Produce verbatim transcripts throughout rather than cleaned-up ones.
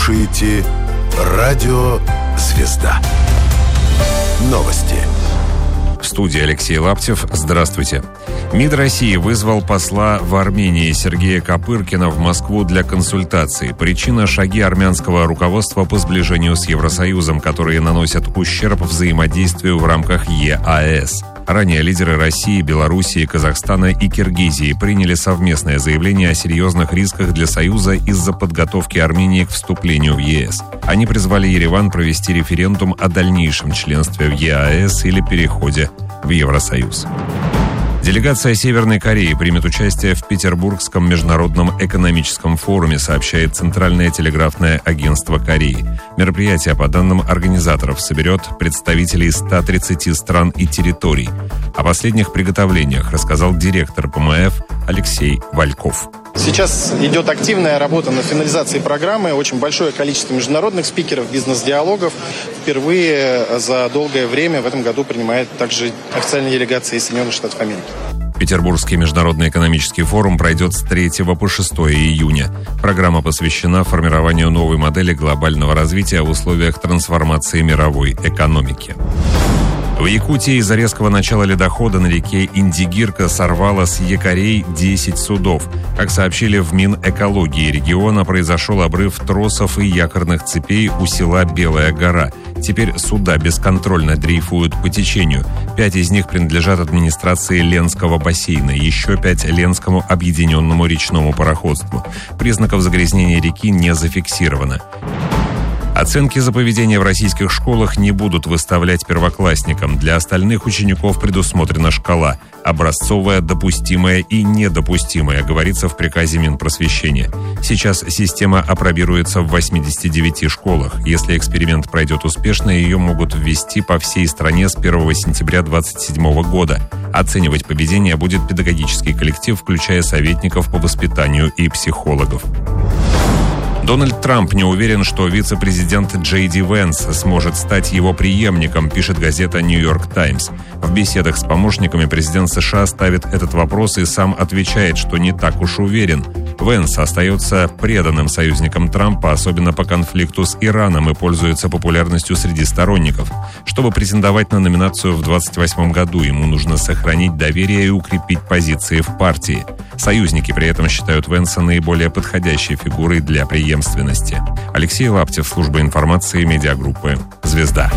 слушаете «Радио Звезда». Новости. В студии Алексей Лаптев. Здравствуйте. МИД России вызвал посла в Армении Сергея Копыркина в Москву для консультаций. Причина – шаги армянского руководства по сближению с Евросоюзом, которые наносят ущерб взаимодействию в рамках ЕАЭС. Ранее лидеры России, Белоруссии, Казахстана и Киргизии приняли совместное заявление о серьезных рисках для Союза из-за подготовки Армении к вступлению в ЕС. Они призвали Ереван провести референдум о дальнейшем членстве в ЕАЭС или переходе в Евросоюз. Делегация Северной Кореи примет участие в Петербургском международном экономическом форуме, сообщает Центральное телеграфное агентство Кореи. Мероприятие, по данным организаторов, соберет представителей ста тридцати стран и территорий. О последних приготовлениях рассказал директор ПМФ Алексей Вальков. Сейчас идет активная работа над финализацией программы. Очень большое количество международных спикеров, бизнес-диалогов. Впервые за долгое время в этом году принимает также официальная делегация из Соединенных Штатов Америки. Петербургский международный экономический форум пройдет с третьего по шестое июня. Программа посвящена формированию новой модели глобального развития в условиях трансформации мировой экономики. В Якутии из-за резкого начала ледохода на реке Индигирка сорвало с якорей десять судов. Как сообщили в Минэкологии региона, произошел обрыв тросов и якорных цепей у села Белая гора. Теперь суда бесконтрольно дрейфуют по течению. Пять из них принадлежат администрации Ленского бассейна, еще пять – Ленскому объединенному речному пароходству. Признаков загрязнения реки не зафиксировано. Оценки за поведение в российских школах не будут выставлять первоклассникам. Для остальных учеников предусмотрена шкала – образцовая, допустимая и недопустимая, говорится в приказе Минпросвещения. Сейчас система апробируется в восьмидесяти девяти школах. Если эксперимент пройдет успешно, ее могут ввести по всей стране с первого сентября две тысячи двадцать седьмого года. Оценивать поведение будет педагогический коллектив, включая советников по воспитанию и психологов. Дональд Трамп не уверен, что вице-президент Джей Ди Венс сможет стать его преемником, пишет газета «Нью-Йорк Таймс». В беседах с помощниками президент США ставит этот вопрос и сам отвечает, что не так уж уверен. Венс остается преданным союзником Трампа, особенно по конфликту с Ираном, и пользуется популярностью среди сторонников. Чтобы претендовать на номинацию в двадцать восьмом году, ему нужно сохранить доверие и укрепить позиции в партии. Союзники при этом считают Венса наиболее подходящей фигурой для преемственности. Алексей Лаптев, служба информации медиагруппы «Звезда».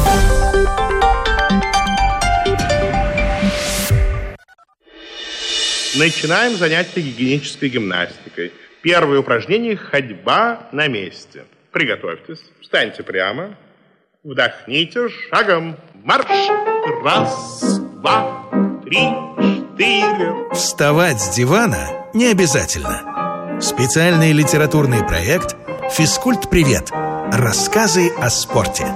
Начинаем занятие гигиенической гимнастикой. Первое упражнение – ходьба на месте. Приготовьтесь, встаньте прямо, вдохните, шагом марш. Раз, два, три, четыре. Вставать с дивана не обязательно. Специальный литературный проект «Физкульт-привет». Рассказы о спорте.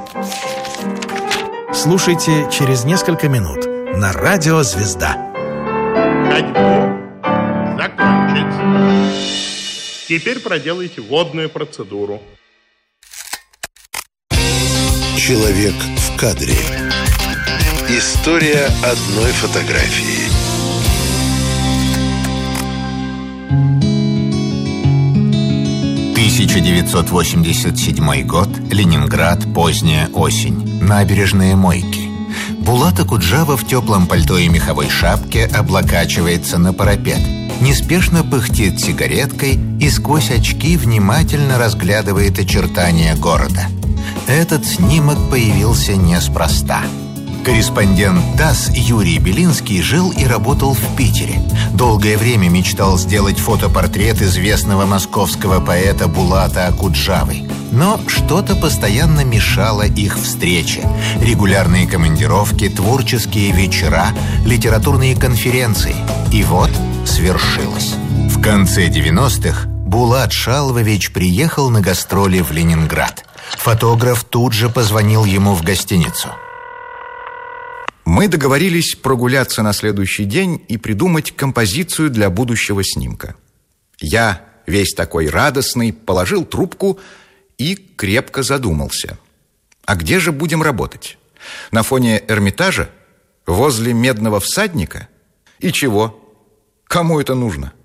Слушайте через несколько минут на радио «Звезда». Ходьбу закончить. Теперь проделайте водную процедуру. Человек в кадре. История одной фотографии. тысяча девятьсот восемьдесят седьмой год, Ленинград, поздняя осень. Набережные Мойки. Булат Акуджава в теплом пальто и меховой шапке облокачивается на парапет. Неспешно пыхтит сигареткой и сквозь очки внимательно разглядывает очертания города. Этот снимок появился неспроста. Корреспондент ТАСС Юрий Белинский жил и работал в Питере. Долгое время мечтал сделать фотопортрет известного московского поэта Булата Акуджавы. Но что-то постоянно мешало их встрече. Регулярные командировки, творческие вечера, литературные конференции. И вот свершилось. В конце девяностых Булат Шалвович приехал на гастроли в Ленинград. Фотограф тут же позвонил ему в гостиницу. Мы договорились прогуляться на следующий день и придумать композицию для будущего снимка. Я, весь такой радостный, положил трубку и крепко задумался. А где же будем работать? На фоне Эрмитажа? Возле Медного всадника? И чего? Кому это нужно?